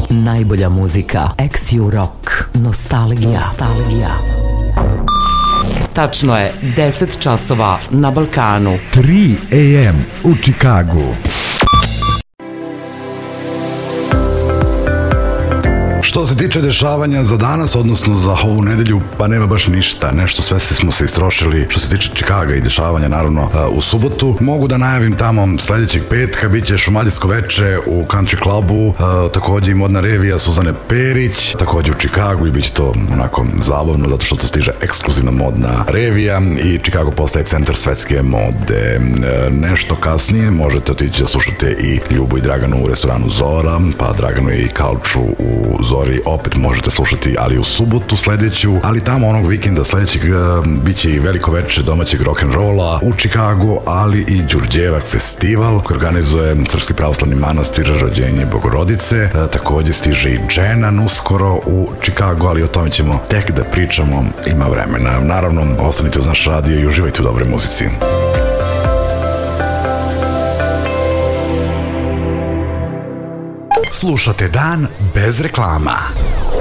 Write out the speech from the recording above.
Najbolja muzika. XU Rock. Nostalgija. Tačno je 10 časova na Balkanu. 3 AM u Čikagu. Što se tiče dešavanja za danas, odnosno za ovu nedelju, pa nema baš ništa. Nešto sve smo se istrošili. Što se tiče Čikaga i dešavanja, naravno, u subotu. Mogu da najavim tamo sledećeg petka, bit će šumadijsko veče u Country Clubu, takođe i modna revija Suzane Perić, takođe u Čikagu i bit će to onako zabavno, zato što to stiže ekskluzivna modna revija i Čikago postaje centar svetske mode. Nešto kasnije možete otići da slušate i Ljubu i Draganu u restoranu Zora, pa Draganu i Kalču u Zori opet možete slušati, ali u subotu sledeću, ali tamo onog vikenda sledećeg bit će i veliko veče domaćeg rock'n'rolla u Čikagu, ali i Đurđevak festival koji organizuje Srpski pravoslavni manastir Rođenje Bogorodice. Takođe stiže i Dženan uskoro u Čikagu, ali o tome ćemo tek da pričamo, ima vremena. Naravno, ostanite uz naš radio i uživajte u dobroj muzici. Slušate Dan bez reklama.